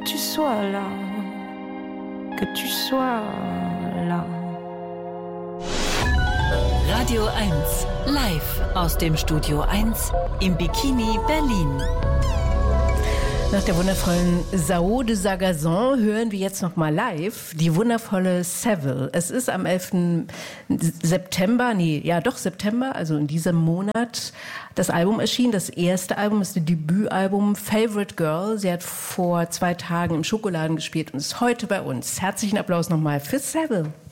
tu sois là, que tu sois là. Radio 1, live aus dem Studio 1 im Bikini Berlin. Nach der wundervollen Sao de Sagazon hören wir jetzt nochmal live die wundervolle Seville. Es ist am 11. September, September, also in diesem Monat, das Album erschienen. Das erste Album ist das Debütalbum Favorite Girl. Sie hat vor 2 Tagen im Schokoladen gespielt und ist heute bei uns. Herzlichen Applaus nochmal für Seville.